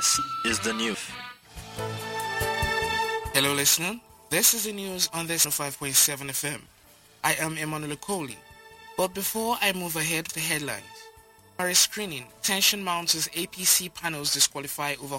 This is the news. Hello, listener. This is the news on this 5.7 FM. I am Emmanuel Okoli. But before I move ahead to the headlines, primary screening, tension mounts as APC panels disqualify over